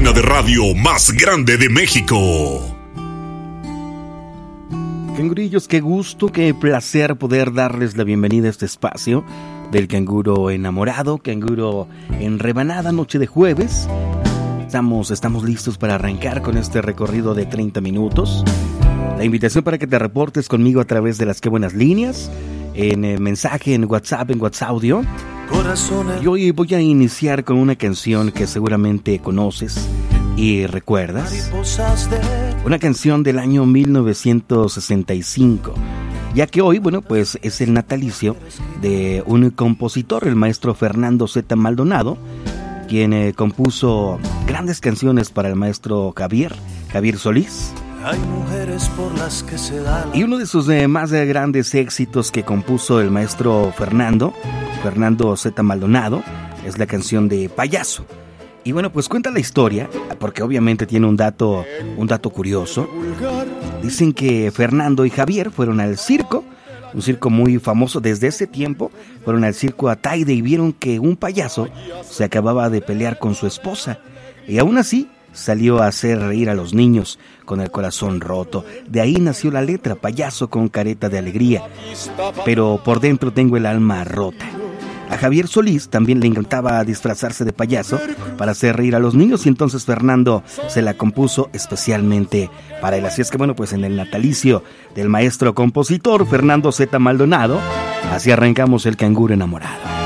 cadena de radio más grande de México. Cangurillos, qué gusto, qué placer poder darles la bienvenida a este espacio del canguro enamorado, canguro en rebanada, noche de jueves. Estamos listos para arrancar con este recorrido de 30 minutos. La invitación para que te reportes conmigo a través de las Qué Buenas Líneas, en mensaje, en WhatsApp, en WhatsApp Audio. Y hoy voy a iniciar con una canción que seguramente conoces y recuerdas. Una canción del año 1965, ya que hoy, pues es el natalicio de un compositor, el maestro Fernando Z. Maldonado, quien compuso grandes canciones para el maestro Javier Solís. Hay mujeres por las que se da Y uno de sus más grandes éxitos que compuso el maestro Fernando Z. Maldonado es la canción de Payaso. Y pues cuenta la historia, porque obviamente tiene un dato curioso. Dicen que Fernando y Javier fueron al circo, un circo muy famoso desde ese tiempo. Fueron al circo Ataide y vieron que un payaso se acababa de pelear con su esposa. Y aún así salió a hacer reír a los niños con el corazón roto. De ahí nació la letra, payaso con careta de alegría, pero por dentro tengo el alma rota. A Javier Solís también le encantaba disfrazarse de payaso para hacer reír a los niños, y entonces Fernando se la compuso especialmente para él. Así es que pues en el natalicio del maestro compositor Fernando Z. Maldonado, así arrancamos el canguro enamorado.